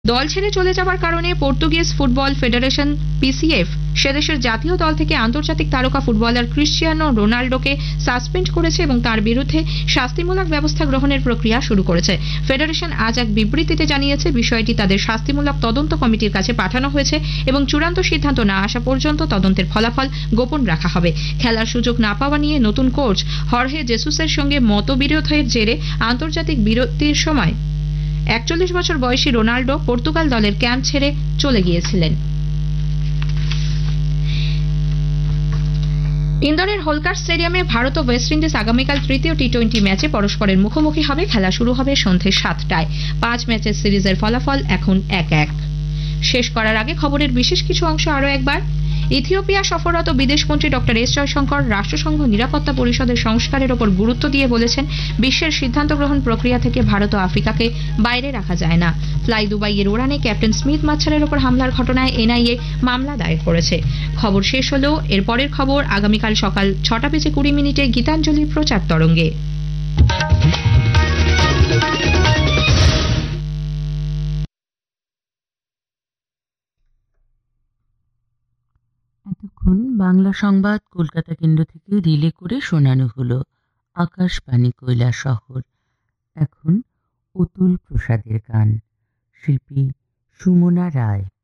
দল ছেড়ে চলে যাওয়ার কারণে পর্তুগিজ ফুটবল ফেডারেশন পিসিএফ সেদেশের জাতীয় দল থেকে আন্তর্জাতিক তারকা ফুটবলার ক্রিশ্চিয়ানো রোনাল্ডোকে সাসপেন্ড করেছে এবং তার বিরুদ্ধে শাস্তিমূলক ব্যবস্থা গ্রহণের প্রক্রিয়া শুরু করেছে। ফেডারেশন আজ এক বিবৃতিতে জানিয়েছে বিষয়টি তাদের শাস্তিমূলক তদন্ত কমিটির কাছে পাঠানো হয়েছে এবং চূড়ান্ত সিদ্ধান্ত না আসা পর্যন্ত তদন্তের ফলাফল গোপন রাখা হবে। খেলার সুযোগ না পাওয়া নিয়ে নতুন কোচ হর্হে জেসুসের সঙ্গে মতবিরোধের জেরে আন্তর্জাতিক বিরতির সময় 41 বছর বয়সী রোনাল্ডো পর্তুগাল দলের ক্যাম্প ছেড়ে চলে গিয়েছিলেন। ইন্দোরের হোলকার স্টেডিয়ামে ভারত ও ওয়েস্ট ইন্ডিজ আগামীকাল তৃতীয় টি-20 ম্যাচে পরস্পরের মুখোমুখি হবে। খেলা শুরু হবে সন্ধ্যে 7টায়। 5 ম্যাচের সিরিজের ফলাফল এখন 1-1। শেষ করার আগে খবরের বিশেষ কিছু অংশ আরও একবার। ইথিওপিয়া সফররত বিদেশমন্ত্রী ডক্টর এস জয়শঙ্কর রাষ্ট্রসংঘ নিরাপত্তা পরিষদের সংস্কারের ওপর গুরুত্ব দিয়ে বলেছেন, বিশ্বের সিদ্ধান্ত গ্রহণ প্রক্রিয়া থেকে ভারত ও আফ্রিকাকে বাইরে রাখা যায় না। ফ্লাই দুবাইয়ের উড়ানে ক্যাপ্টেন স্মিথ মাচ্ছারের ওপর হামলার ঘটনায় এনআইএ মামলা দায়ের করেছে। খবর শেষ হলো। এর পরের খবর আগামীকাল সকাল 6:20 গীতাঞ্জলি প্রচার তরঙ্গে। এতক্ষণ বাংলা সংবাদ কলকাতা কেন্দ্র থেকে রিলে করে শোনানো হলো। আকাশবাণী কৈলাসহর। এখন অতুল প্রসাদের গান, শিল্পী সুমনা রায়।